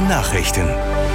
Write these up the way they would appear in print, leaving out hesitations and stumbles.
Nachrichten.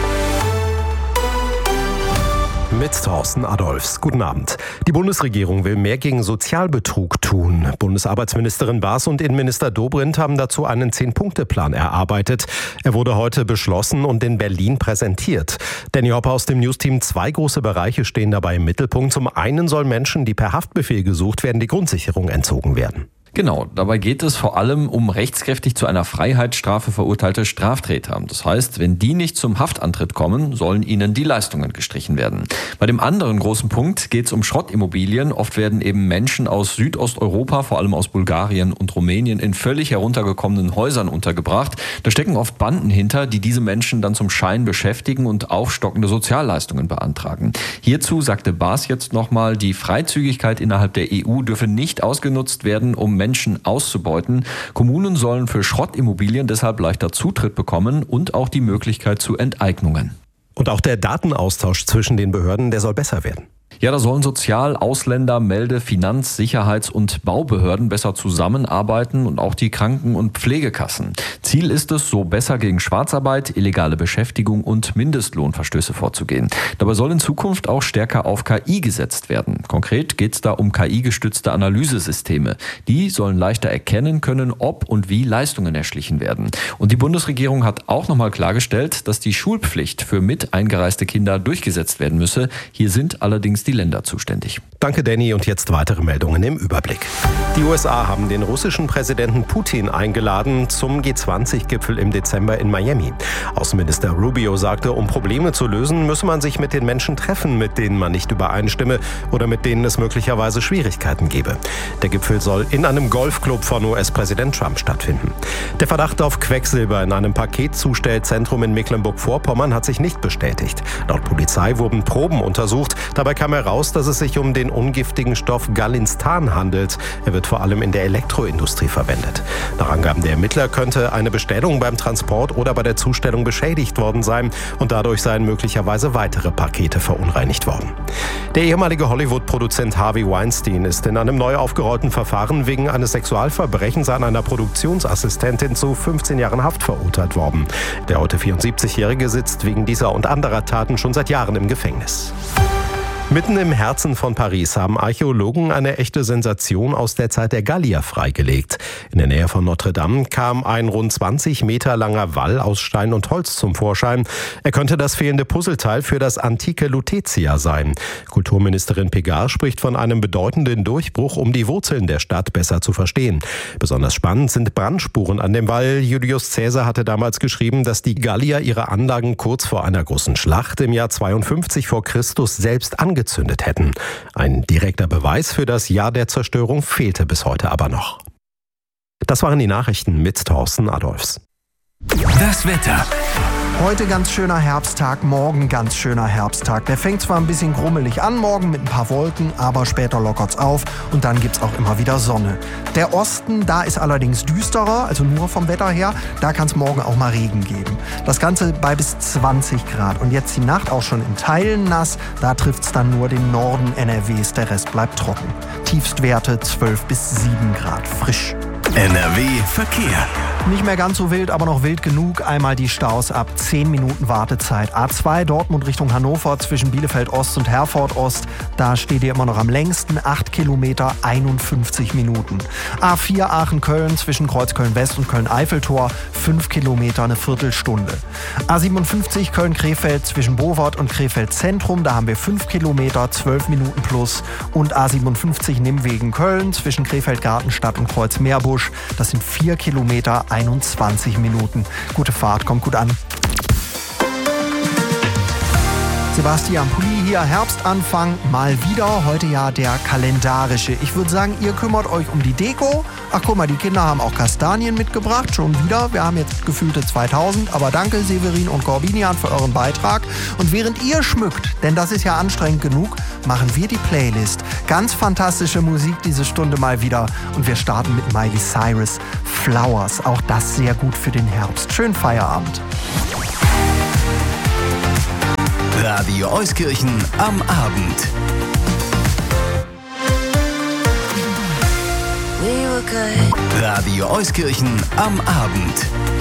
Mit Thorsten Adolphs. Guten Abend. Die Bundesregierung will mehr gegen Sozialbetrug tun. Bundesarbeitsministerin Baas und Innenminister Dobrindt haben dazu einen 10-Punkte-Plan erarbeitet. Er wurde heute beschlossen und in Berlin präsentiert. Danny Hopper aus dem Newsteam: 2 große Bereiche stehen dabei im Mittelpunkt. Zum einen sollen Menschen, die per Haftbefehl gesucht werden, die Grundsicherung entzogen werden. Genau, dabei geht es vor allem um rechtskräftig zu einer Freiheitsstrafe verurteilte Straftäter. Das heißt, wenn die nicht zum Haftantritt kommen, sollen ihnen die Leistungen gestrichen werden. Bei dem anderen großen Punkt geht es um Schrottimmobilien. Oft werden eben Menschen aus Südosteuropa, vor allem aus Bulgarien und Rumänien, in völlig heruntergekommenen Häusern untergebracht. Da stecken oft Banden hinter, die diese Menschen dann zum Schein beschäftigen und aufstockende Sozialleistungen beantragen. Hierzu sagte Baas jetzt nochmal, die Freizügigkeit innerhalb der EU dürfe nicht ausgenutzt werden, um Menschen auszubeuten. Kommunen sollen für Schrottimmobilien deshalb leichter Zutritt bekommen und auch die Möglichkeit zu Enteignungen. Und auch der Datenaustausch zwischen den Behörden, der soll besser werden. Ja, da sollen Sozial-, Ausländer-, Melde-, Finanz-, Sicherheits- und Baubehörden besser zusammenarbeiten und auch die Kranken- und Pflegekassen. Ziel ist es, so besser gegen Schwarzarbeit, illegale Beschäftigung und Mindestlohnverstöße vorzugehen. Dabei soll in Zukunft auch stärker auf KI gesetzt werden. Konkret geht es da um KI-gestützte Analysesysteme. Die sollen leichter erkennen können, ob und wie Leistungen erschlichen werden. Und die Bundesregierung hat auch nochmal klargestellt, dass die Schulpflicht für mit eingereiste Kinder durchgesetzt werden müsse. Hier sind allerdings die Länder zuständig. Danke, Danny. Und jetzt weitere Meldungen im Überblick. Die USA haben den russischen Präsidenten Putin eingeladen zum G20-Gipfel im Dezember in Miami. Außenminister Rubio sagte, um Probleme zu lösen, müsse man sich mit den Menschen treffen, mit denen man nicht übereinstimme oder mit denen es möglicherweise Schwierigkeiten gebe. Der Gipfel soll in einem Golfclub von US-Präsident Trump stattfinden. Der Verdacht auf Quecksilber in einem Paketzustellzentrum in Mecklenburg-Vorpommern hat sich nicht bestätigt. Laut Polizei wurden Proben untersucht. Dabei kam heraus, dass es sich um den ungiftigen Stoff Gallinstan handelt. Er wird vor allem in der Elektroindustrie verwendet. Nach Angaben der Ermittler könnte eine Bestellung beim Transport oder bei der Zustellung beschädigt worden sein und dadurch seien möglicherweise weitere Pakete verunreinigt worden. Der ehemalige Hollywood-Produzent Harvey Weinstein ist in einem neu aufgerollten Verfahren wegen eines Sexualverbrechens an einer Produktionsassistentin zu 15 Jahren Haft verurteilt worden. Der heute 74-Jährige sitzt wegen dieser und anderer Taten schon seit Jahren im Gefängnis. Mitten im Herzen von Paris haben Archäologen eine echte Sensation aus der Zeit der Gallier freigelegt. In der Nähe von Notre Dame kam ein rund 20 Meter langer Wall aus Stein und Holz zum Vorschein. Er könnte das fehlende Puzzleteil für das antike Lutetia sein. Kulturministerin Pegard spricht von einem bedeutenden Durchbruch, um die Wurzeln der Stadt besser zu verstehen. Besonders spannend sind Brandspuren an dem Wall. Julius Caesar hatte damals geschrieben, dass die Gallier ihre Anlagen kurz vor einer großen Schlacht im Jahr 52 vor Christus selbst angezündet hätten. Ein direkter Beweis für das Jahr der Zerstörung fehlte bis heute aber noch. Das waren die Nachrichten mit Thorsten Adolphs. Das Wetter. Heute ganz schöner Herbsttag, morgen ganz schöner Herbsttag. Der fängt zwar ein bisschen grummelig an, morgen mit ein paar Wolken, aber später lockert's auf und dann gibt's auch immer wieder Sonne. Der Osten, da ist allerdings düsterer, also nur vom Wetter her, da kann's morgen auch mal Regen geben. Das Ganze bei bis 20 Grad und jetzt die Nacht auch schon in Teilen nass, da trifft's dann nur den Norden NRWs, der Rest bleibt trocken. Tiefstwerte 12 bis 7 Grad, frisch. NRW Verkehr. Nicht mehr ganz so wild, aber noch wild genug. Einmal die Staus ab 10 Minuten Wartezeit. A2 Dortmund Richtung Hannover zwischen Bielefeld Ost und Herford Ost. Da steht ihr immer noch am längsten. 8 Kilometer, 51 Minuten. A4 Aachen-Köln zwischen Kreuzköln West und Köln-Eiffeltor. 5 Kilometer, eine Viertelstunde. A57 Köln-Krefeld zwischen Bovard und Krefeld Zentrum. Da haben wir 5 Kilometer, 12 Minuten plus. Und A57 Nimwegen-Köln zwischen Krefeld-Gartenstadt und Kreuz-Meerbusch. Das sind 4 Kilometer, 21 Minuten. Gute Fahrt, kommt gut an. Sebastian Pulli hier, Herbstanfang, mal wieder, heute ja der kalendarische. Ich würde sagen, ihr kümmert euch um die Deko. Ach guck mal, die Kinder haben auch Kastanien mitgebracht, schon wieder. Wir haben jetzt gefühlte 2000, aber danke Severin und Corbinian für euren Beitrag. Und während ihr schmückt, denn das ist ja anstrengend genug, machen wir die Playlist. Ganz fantastische Musik diese Stunde mal wieder. Und wir starten mit Miley Cyrus, Flowers, auch das sehr gut für den Herbst. Schönen Feierabend. Radio Euskirchen am Abend. Radio Euskirchen am Abend.